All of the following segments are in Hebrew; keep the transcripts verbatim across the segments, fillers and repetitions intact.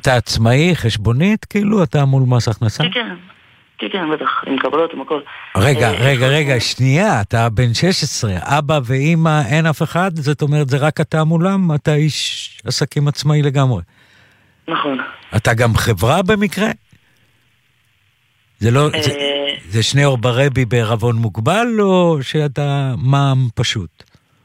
אתה עצמאי, חשבונית, כאילו אתה מול מס הכנסה? כן, כן, כן, כן, בטח, עם קבלות, עם הכל. רגע, רגע, רגע, שנייה, אתה בן שש עשרה, אבא ואמא, אין אף אחד? זאת אומרת, זה רק אתה מולם? אתה איש עסקים עצמאי לגמרי. נכון. אתה גם חברה במקרה? זה לא, זה, זה שני אור ברבי בערבון מוגבל, או שאתה מע"מ פשוט?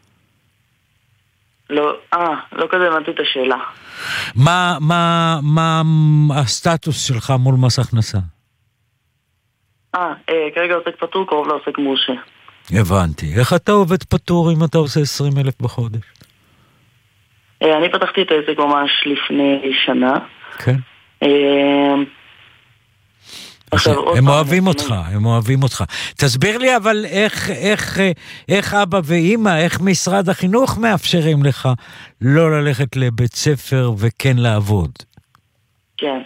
לא, אה, לא כזה הבנתי את השאלה. מה, מה, מה הסטטוס שלך מול מס הכנסה? אה, כרגע עוסק פטור, קרוב לעוסק מורשה. הבנתי. איך אתה עובד פטור אם אתה עושה עשרים אלף בחודש? אני פתחתי את העסק ממש לפני שנה. כן. הם אוהבים אותך, הם אוהבים אותך. תסביר לי אבל איך, איך, איך אבא ואמא, איך משרד החינוך מאפשרים לך לא ללכת לבית ספר וכן לעבוד? כן.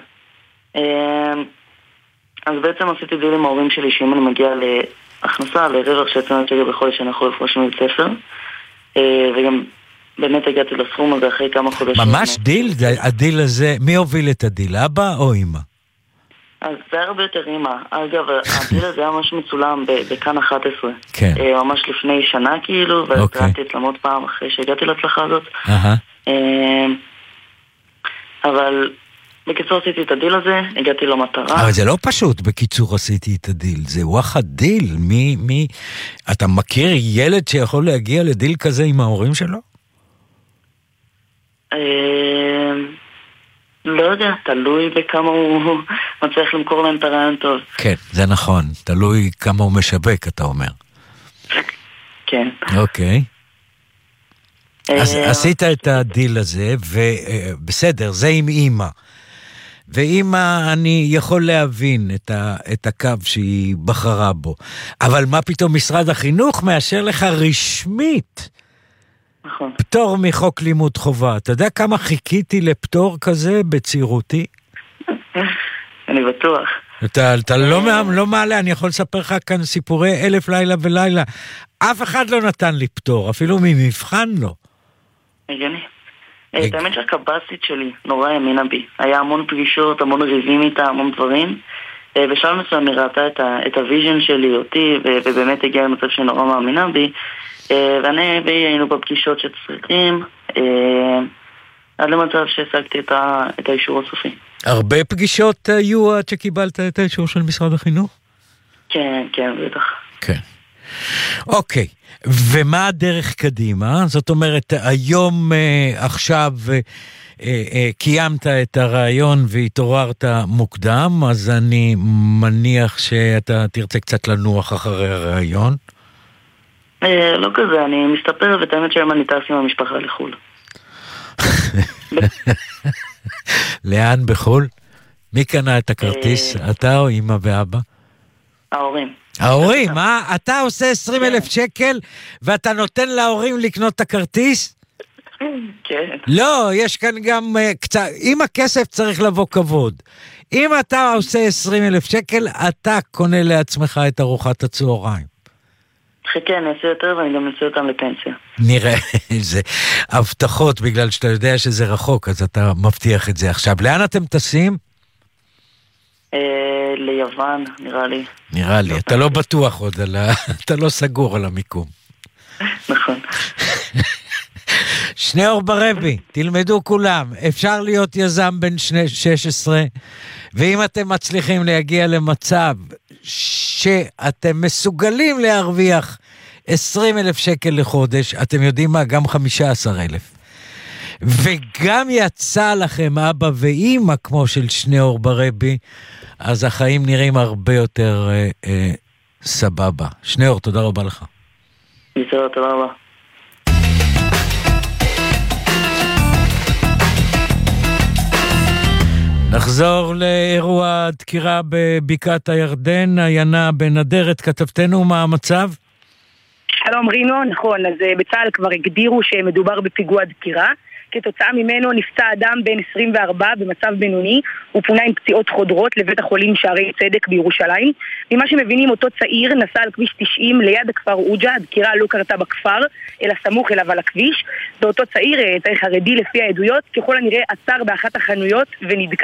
אז בעצם עשיתי דיל עם ההורים שלי שאם אני מגיע להכנסה, לרווח של עשרים אלף שקל בחודש אני יכול לפרוש מבית ספר. וגם באמת הגעתי לסכום הזה אחרי כמה חודשים. ממש דיל? הדיל הזה, מי הוביל את הדיל, אבא או אמא? אז זה הרבה יותר אימא. אגב, הדיל הזה היה ממש מצולם בכאן אחת עשרה. כן. ממש לפני שנה כאילו, והתרעתי אצלם עוד פעם אחרי שהגעתי להצלחה הזאת. אבל בקיצור עשיתי את הדיל הזה, הגעתי למטרה. אבל זה לא פשוט, בקיצור עשיתי את הדיל. זה וואחד דיל. מי, מי... אתה מכיר ילד שיכול להגיע לדיל כזה עם ההורים שלו? לא יודע, תלוי בכמה הוא מצליח למכור להם את הרעיון טוב. כן, זה נכון. תלוי כמה הוא משבק, אתה אומר. כן. אוקיי. אז עשית את הדיל הזה, ובסדר, זה עם אמא. ואמא, אני יכול להבין את, ה, את הקו שהיא בחרה בו. אבל מה פתאום משרד החינוך מאשר לך רשמית? נכון. פטור מחוק לימוד חובה. אתה יודע כמה חיכיתי לפטור כזה בצעירותי? אני בטוח. אתה, אתה לא, לא מעלה, אני יכול לספר לך כאן סיפורי אלף לילה ולילה. אף אחד לא נתן לי פטור, אפילו ממבחן לא. הגיוני. את האמת שהקב"סית שלי נורא האמינה בי. היה המון פגישות, המון ריבים איתה, המון דברים. בשלב מסוים היא ראתה את הוויז'ן שלי, אותי, ובאמת הגיעה למצב שהיא נורא מאמינה בי. ואני והיא היינו בפגישות שצריכים, עד למצב שהשגתי את האישור הסופי. הרבה פגישות היו עד שקיבלת את האישור של משרד החינוך? כן, כן, בטח. כן. אוקיי, ומה הדרך קדימה? זאת אומרת, היום עכשיו קיימת את הרעיון והתעוררת מוקדם, אז אני מניח שאתה תרצה קצת לנוח אחרי הרעיון. לא כזה, אני מסתפר, ואת האמת שהיום אני טס עם המשפחה לחול. לאן בחול? מי קנה את הכרטיס? אתה או אמא ואבא? ההורים. ההורים, מה? אתה עושה עשרים אלף שקל ואתה נותן להורים לקנות את הכרטיס? כן. לא, יש כאן גם קצת, אם הכסף צריך לבוא כבוד. אם אתה עושה עשרים אלף שקל, אתה קונה לעצמך את ארוחת הצהריים. חכה, אני אעשה יותר ואני גם אעשה אותם לפנסיה. נראה, זה הבטחות, בגלל שאתה יודע שזה רחוק, אז אתה מבטיח את זה עכשיו. לאן אתם טסים? ליוון, נראה לי. נראה לי, אתה לא בטוח עוד, אתה לא סגור על המיקום. נכון. שני אור ברבי, תלמדו כולם, אפשר להיות יזם בין שש עשרה, ואם אתם מצליחים להגיע למצב שאתם מסוגלים להרוויח עשרים אלף שקל לחודש, אתם יודעים מה? גם חמישה עשר אלף. וגם יצא לכם אבא ואמא כמו של שני אור ברבי, אז החיים נראים הרבה יותר אה, אה, סבבה. שני אור, תודה רבה לך. בסדר, תודה רבה. נחזור לאירוע דקירה בבקעת הירדן. עיינה בן אדרת, כתבתנו, מה המצב? שלום רינו, נכון, אז בצה"ל כבר הגדירו שמדובר בפיגוע דקירה. כתוצאה ממנו נפצע אדם בן עשרים וארבע במצב בינוני, הוא פונה עם פציעות חודרות לבית החולים שערי צדק בירושלים. ממה שמבינים, אותו צעיר נסע על כביש תשעים ליד הכפר אוג'ה, הדקירה לא קרתה בכפר, אלא סמוך אליו על הכביש. ואותו צעיר, צעיר חרדי לפי העדויות, ככל הנראה עצר באחת החנויות ונדקר.